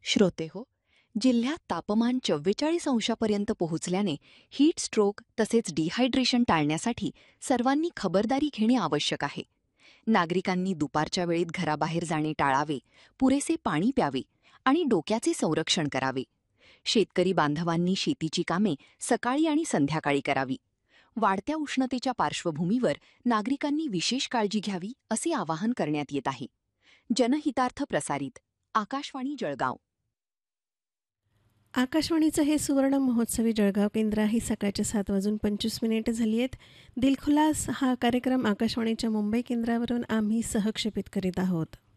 श्रोतेहो, जिल्ह्यात तापमान 44 अंशापर्यंत पोहोचल्याने heat stroke तसेच डिहायड्रेशन टाळण्यासाठी सर्वांनी खबरदारी घेणे आवश्यक आहे. नागरिकांनी दुपारच्या वेळेत घराबाहेर जाणे टाळावे, पुरेसे पाणी प्यावे आणि डोक्याचे संरक्षण करावे. शेतकरी बांधवांनी शेतीची कामे सकाळी आणि संध्याकाळी करावी. वाढत्या उष्णतेच्या पार्श्वभूमीवर नागरिकांनी विशेष काळजी घ्यावी असे आवाहन करण्यात येत आहे. जनहितार्थ प्रसारित, आकाशवाणी जळगाव. आकाशवाणीचं हे सुवर्ण महोत्सवी जळगाव केंद्र आहे. सकाळच्या 7:25 झाली आहेत. दिलखुलास हा कार्यक्रम आकाशवाणीच्या मुंबई केंद्रावरून आम्ही सहक्षेपित करीत आहोत.